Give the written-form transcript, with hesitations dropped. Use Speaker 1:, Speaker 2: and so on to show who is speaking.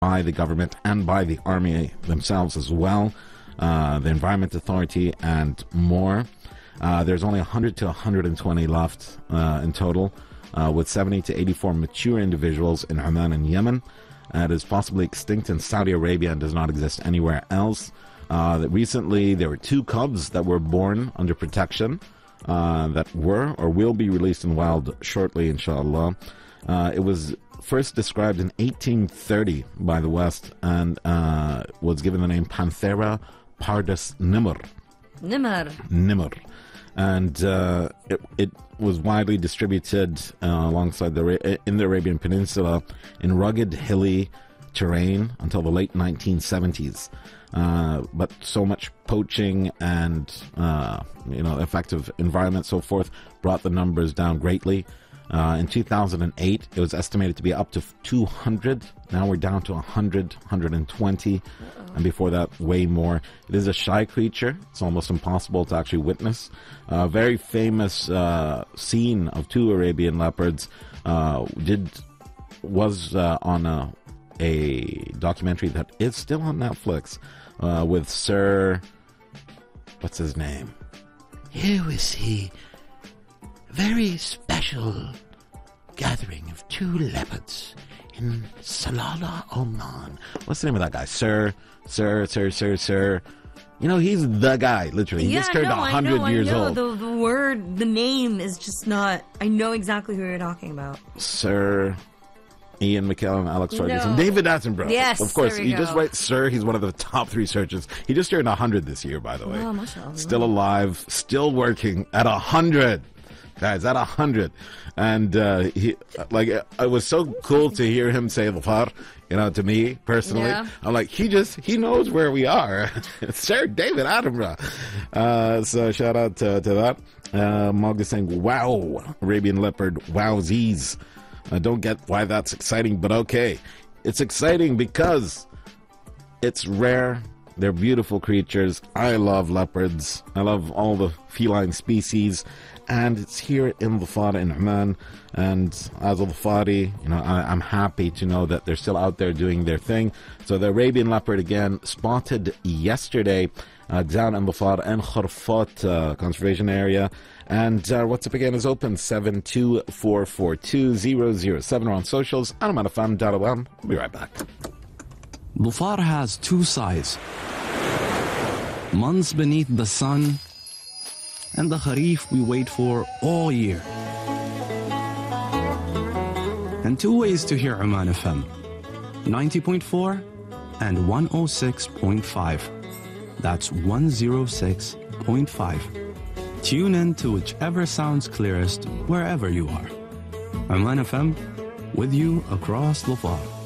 Speaker 1: by the government and by the army themselves as well, the Environment Authority and more. There's only 100 to 120 left in total, with 70 to 84 mature individuals in Oman and Yemen. It is possibly extinct in Saudi Arabia and does not exist anywhere else. Recently, there were 2 cubs that were born under protection that were or will be released in the wild shortly, inshallah. It was first described in 1830 by the West and was given the name Panthera pardus nimr. Nimr. And it was widely distributed alongside in the Arabian Peninsula in rugged, hilly terrain until the late 1970s. But so much poaching and effective environment, so forth, brought the numbers down greatly. In 2008, it was estimated to be up to 200. Now we're down to 100, 120. And before that, way more. It is a shy creature. It's almost impossible to actually witness. A very famous scene of 2 Arabian leopards was on a documentary that is still on Netflix with Sir... What's his name?
Speaker 2: Here we see a very special gathering of 2 leopards in Salalah, Oman.
Speaker 1: What's the name of that guy? Sir. You know, he's the guy, literally. He just turned 100 years old.
Speaker 3: The name is just not... I know exactly who you're talking about.
Speaker 1: Sir Ian McKellen and Alex Ferguson. David Attenborough.
Speaker 3: Yes,
Speaker 1: of course.
Speaker 3: there we
Speaker 1: You just write Sir. He's one of the top 3 searches. He just turned 100 this year, by the way.
Speaker 3: Oh, mashallah.
Speaker 1: Still alive, still working at 100. Guys, at 100. And it was so cool to hear him say Dhafar, to me personally. Yeah. I'm like, he knows where we are. Sir David Attenborough. So shout out to that. Mog is saying, wow, Arabian leopard, wowsies. I don't get why that's exciting, but okay. It's exciting because it's rare. They're beautiful creatures. I love leopards. I love all the feline species. And it's here in Dhafar in Oman. And as a Dhafari, I'm happy to know that they're still out there doing their thing. So the Arabian leopard, again, spotted yesterday down in Dhafar and Kharfat conservation area. And WhatsApp again is open, 7244200. We're on socials. I'm Oman. I'll be right back.
Speaker 4: Dhafar has 2 sides. Months beneath the sun, and the Kharif we wait for all year. And 2 ways to hear Oman FM, 90.4 and 106.5. That's 106.5. Tune in to whichever sounds clearest wherever you are. Oman FM, with you across Dhafar.